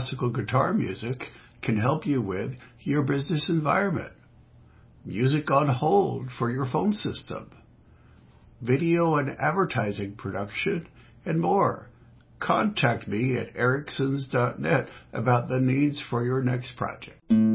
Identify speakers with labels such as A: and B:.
A: classical guitar music can help you with your business environment. Music on hold for your phone system. Video and advertising production, and more. Contact me at ericksons.net about the needs for your next project.